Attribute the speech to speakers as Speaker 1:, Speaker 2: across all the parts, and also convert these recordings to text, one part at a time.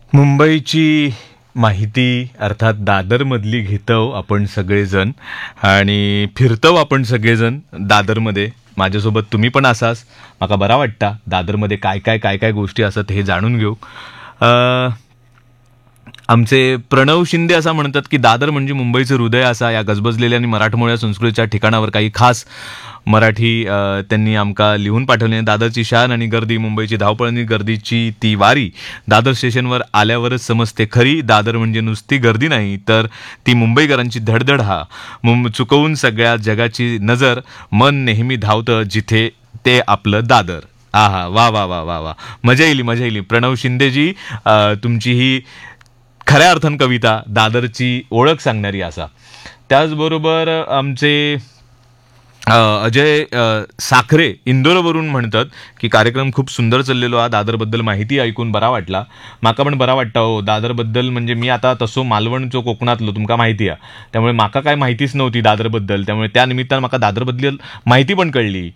Speaker 1: मुंबईची माहिती अर्थात दादरमधली घेतो आपण सगळेजण आणि फिरतो आपण सगळेजण दादरमध्ये. माझ्यासोबत तुम्ही पण असाच. माका बरा वाटता दादरमध्ये काय काय काय काय गोष्टी असतात हे जाणून घेऊ. आमचे प्रणव शिंदे असं म्हणतात की दादर म्हणजे मुंबईचं हृदय असा. या गजबजलेल्या आणि मराठमोळ्या संस्कृतीच्या ठिकाणावर काही खास मराठी त्यांनी आमका लिहून पाठवले. दादरची शान आणि गर्दी, मुंबईची धावपळ आणि गर्दीची ती वारी दादर स्टेशनवर आल्यावरच समजते खरी. दादर म्हणजे नुसती गर्दी नाही तर ती मुंबईकरांची धडधड. हा चुकवून सगळ्या जगाची नजर, मन नेहमी धावतं जिथे ते आपलं दादर. आहा, वा वा वा वा वा, मजा येईल मजा येईल. प्रणव शिंदेजी, तुमची ही खऱ्या अर्थान कविता दादरची ओळख सांगणारी असा. त्याचबरोबर आमचे अजय साखरे इंदोरवरून म्हणतात की कार्यक्रम खूप सुंदर चाललेलो हा. दादरबद्दल माहिती ऐकून बरा वाटला. माका पण बरा वाटता हो दादरबद्दल. म्हणजे मी आता तसो मालवणचो कोकणातलो, तुमका माहिती आहे. त्यामुळे माका काय माहितीच नव्हती दादरबद्दल. त्यामुळे त्या निमित्तानं माका दादरबद्दल माहिती पण कळली.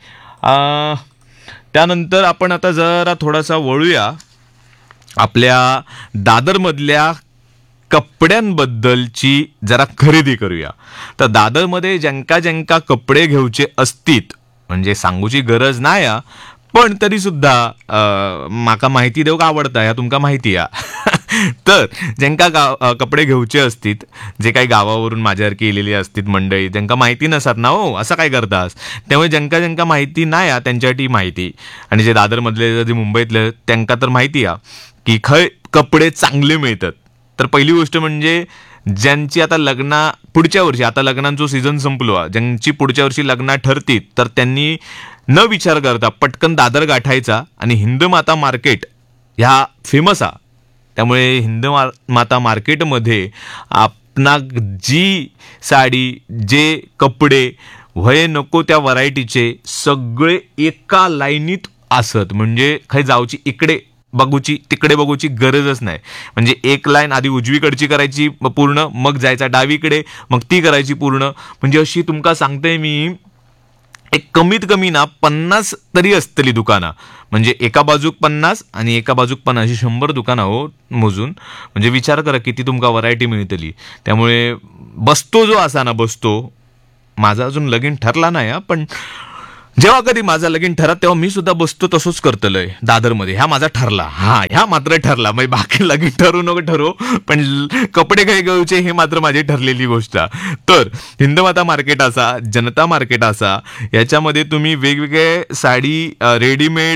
Speaker 1: त्यानंतर आपण आता जरा थोडासा वळूया आपल्या दादरमधल्या कपड्यांबद्दलची जरा खरेदी करूया. तर दादरमध्ये ज्यांका ज्यांका कपडे घेऊचे असतील, म्हणजे सांगूची गरज नाही, पण तरी सुद्धा माका माहिती देऊ का आवडता ह्या तुमका माहिती आहे. तर ज्यांका कपडे घेऊचे असतील, जे काही गावावरून माझ्यासारखी येलेली असतील मंडळी, ज्यांका माहिती नसतात ना हो असं काय करतास, त्यामुळे ज्यांका ज्यांका माहिती नाही त्यांच्यासाठी माहिती. आणि जे दादरमधले जे मुंबईतले त्यांका तर माहिती आहे की खय कपडे चांगले मिळतात. तर पहिली गोष्ट म्हणजे ज्यांची आता पुढच्या वर्षी, आता लग्नांचा सीझन संपलो, ज्यांची पुढच्या वर्षी लग्न ठरतील तर त्यांनी न विचार करता पटकन दादर गाठायचा. आणि हिंदमाता मार्केट ह्या फेमस आहे, त्यामुळे हिंदमाता मार्केटमध्ये आपणाक जी साडी, जे कपडे व्हय नको त्या व्हरायटीचे सगळे एका लाईनीत असत. म्हणजे खय जाऊची इकडे बघूची तिकडे बघूची गरजच नाही. म्हणजे एक लाईन आधी उजवीकडची करायची पूर्ण, मग जायचा डावीकडे, मग ती करायची पूर्ण. म्हणजे अशी तुमका सांगते मी, एक कमीत कमी ना 50 तरी असतली दुकानं. म्हणजे एका बाजूक 50 आणि एका बाजूक 50 अशी 100 दुकानं हो मोजून. म्हणजे विचार करा किती तुमका व्हरायटी मिळतली. त्यामुळे बसतो जो असा ना बसतो. माझा अजून लगीन ठरला नाही, पण जेव्हा कधी माझा लगीन ठरत तेव्हा मी सुद्धा बसतो तसंच करतलोय दादरमध्ये. ह्या माझा ठरला, ह्या मात्र ठरला. मग बाकी लगीन ठरू नको ठरो, पण कपडे काही घेऊचे हे मात्र माझी ठरलेली गोष्ट. तर हिंदमाता मार्केट असा, जनता मार्केट असा, याच्यामध्ये तुम्ही वेगवेगळे साडी रेडीमेड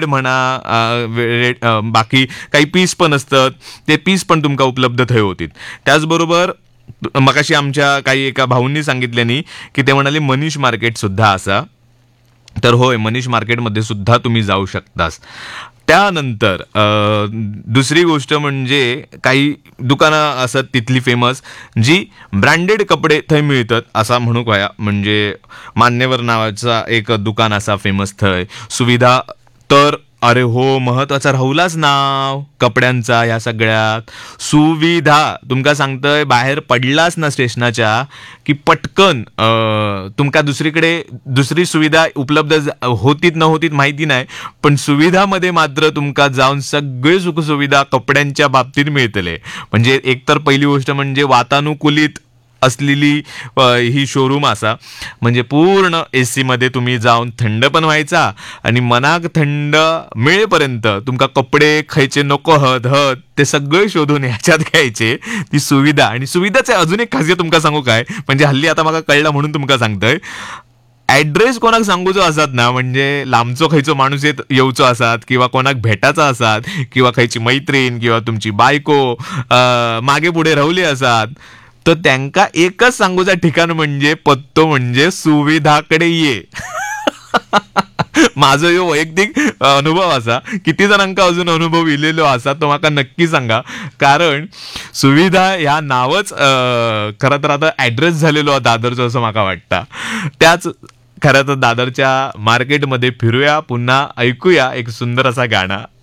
Speaker 1: म्हणा, बाकी काही पीस पण असतात, ते पीस पण तुमका उपलब्ध थंय होतील. त्याचबरोबर मगाशी आमच्या काही एका भाऊंनी सांगितल्यानी की ते म्हणाले मनीष मार्केट सुद्धा असा. तर होय, मनीष मार्केटमध्ये सुद्धा तुम्ही जाऊ शकतास. त्यानंतर दुसरी गोष्ट म्हणजे काही दुकानं असतात तिथली फेमस, जी ब्रँडेड कपडे थंय मिळतात असा म्हणू काय. म्हणजे मान्यवर नावाचा एक दुकान असा फेमस थंय. सुविधा तर अरे हो, महत्वाचा राहुलाच नाव कपड्यांचा. या सगळ्यात सुविधा तुमका सांगतोय, बाहेर पडलाच ना स्टेशनाच्या की पटकन तुमका दुसरीकडे दुसरी सुविधा उपलब्ध होतीत न होतीत माहिती नाही, पण सुविधामध्ये मात्र तुमका जाऊन सगळे सुखसुविधा कपड्यांच्या बाबतीत मिळतले. म्हणजे एकतर पहिली गोष्ट म्हणजे वातानुकूलित असलेली ही शोरूम असा. म्हणजे पूर्ण AC मध्ये तुम्ही जाऊन थंड पण व्हायचा आणि मनाक थंड मिळेपर्यंत तुमका कपडे खायचे नको हत ते सगळे शोधून ह्याच्यात घ्यायचे. ती सुविधा. आणि सुविधाचे अजून एक खासियत तुमका सांगू काय, म्हणजे हल्ली आता मला कळलं म्हणून तुमका सांगतोय. ऍड्रेस कोणाक सांगूचो असतात ना, म्हणजे लांबचो खयचो माणूस येऊचो असतात, किंवा कोणाक भेटायचा असतात, किंवा खयची मैत्रीण किंवा तुमची बायको मागे पुढे राहुली असतात, तर त्यांका एकच सांगूचा ठिकाण म्हणजे पत्तो म्हणजे सुविधाकडे ये. माझा यो वैयक्तिक अनुभव असा. किती जणांका अजून अनुभव इलेलो असा तो माका नक्की सांगा. कारण सुविधा ह्या नावच खरं तर आता ऍड्रेस झालेलो दादरचं असं माका वाटतं. त्याच खरं तर दादरच्या मार्केटमध्ये फिरूया, पुन्हा ऐकूया एक सुंदर असा गाणं.